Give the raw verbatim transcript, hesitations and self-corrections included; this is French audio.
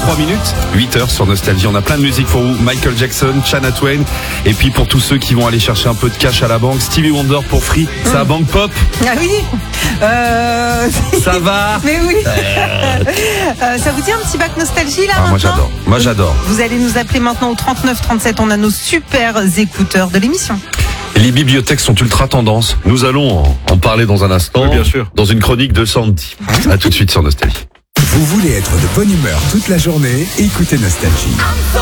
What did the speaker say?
trois minutes, huit heures sur Nostalgie. On a plein de musique pour vous. Michael Jackson, Shania Twain. Et puis pour tous ceux qui vont aller chercher un peu de cash à la banque, Stevie Wonder pour Free. C'est Mmh. à Banque Pop. Ah oui. Euh... Ça va. Mais oui. euh, ça vous dit un petit bac nostalgie là Ah, maintenant? moi j'adore. Moi j'adore. Vous allez nous appeler maintenant au trente-neuf trente-sept. On a nos super écouteurs de l'émission. Les bibliothèques sont ultra tendance. Nous allons en, en parler dans un instant. Oui, bien sûr. Dans une chronique de Sandy. À tout de suite sur Nostalgie. Vous voulez être de bonne humeur toute la journée? Écoutez Nostalgie.